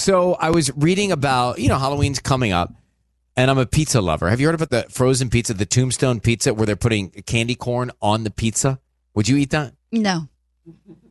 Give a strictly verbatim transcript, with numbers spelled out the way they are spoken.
So I was reading about, you know, Halloween's coming up, and I'm a pizza lover. Have you heard about the frozen pizza, the Tombstone pizza, where they're putting candy corn on the pizza? Would you eat that? No.